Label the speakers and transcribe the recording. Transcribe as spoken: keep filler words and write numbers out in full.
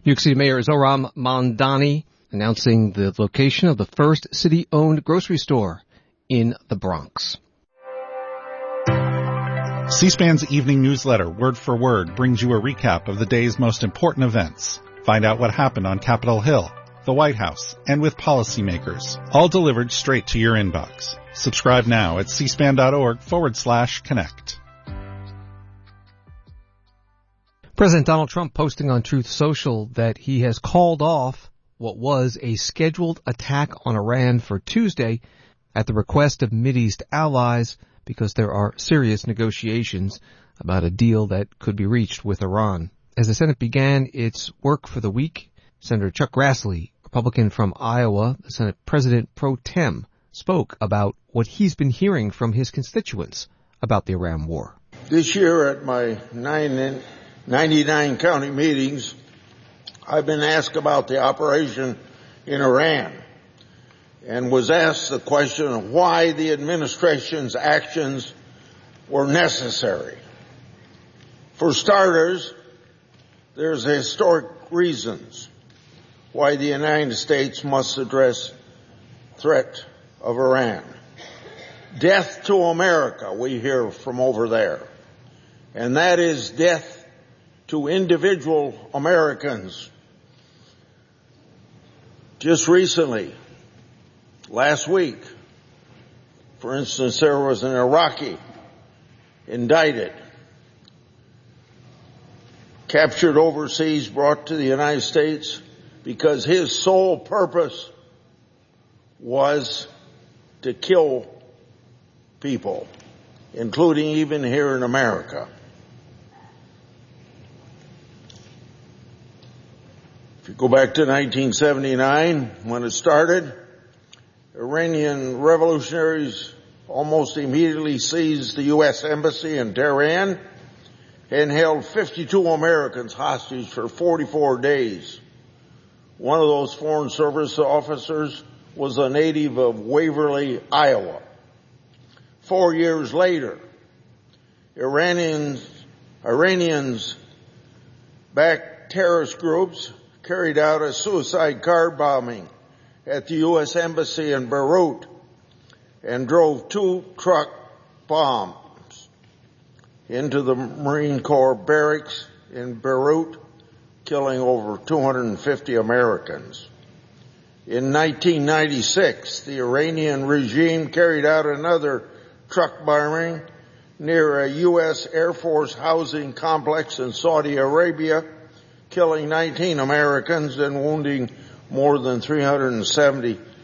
Speaker 1: New York City Mayor Zohran Mamdani announcing the location of the first city-owned grocery store in the Bronx.
Speaker 2: C-SPAN's evening newsletter, Word for Word, brings you a recap of the day's most important events. Find out what happened on Capitol Hill, the White House, and with policymakers, all delivered straight to your inbox. Subscribe now at cspan.org forward slash connect.
Speaker 1: President Donald Trump posting on Truth Social that he has called off what was a scheduled attack on Iran for Tuesday at the request of Mideast allies because there are serious negotiations about a deal that could be reached with Iran. As the Senate began its work for the week, Senator Chuck Grassley, Republican from Iowa, the Senate President pro tem, spoke about what he's been hearing from his constituents about the Iran war.
Speaker 3: This year at my ninety-nine county meetings, I've been asked about the operation in Iran and was asked the question of why the administration's actions were necessary. For starters, there's historic reasons why the United States must address threat of Iran. Death to America, we hear from over there. And that is death to individual Americans. Just recently, last week, for instance, there was an Iraqi indicted, captured overseas, brought to the United States because his sole purpose was to kill people, including even here in America. If you go back to nineteen seventy-nine, when it started, Iranian revolutionaries almost immediately seized the U S Embassy in Tehran and held fifty-two Americans hostage for forty-four days. One of those Foreign Service officers was a native of Waverly, Iowa. Four years later, Iranians, Iranians backed terrorist groups carried out a suicide car bombing at the U S Embassy in Beirut and drove two truck bombs into the Marine Corps barracks in Beirut, killing over two hundred fifty Americans. In nineteen ninety-six, the Iranian regime carried out another truck bombing near a U S Air Force housing complex in Saudi Arabia, killing nineteen Americans and wounding more than three hundred seventy